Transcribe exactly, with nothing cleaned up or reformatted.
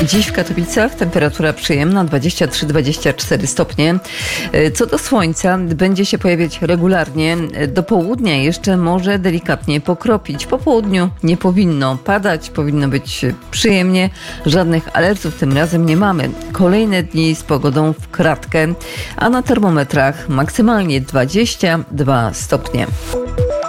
Dziś w Katowicach temperatura przyjemna dwadzieścia trzy dwadzieścia cztery stopnie. Co do słońca, będzie się pojawiać regularnie. Do południa jeszcze może delikatnie pokropić. Po południu nie powinno padać, powinno być przyjemnie. Żadnych alertów tym razem nie mamy. Kolejne dni z pogodą w kratkę, a na termometrach maksymalnie dwadzieścia dwa stopnie.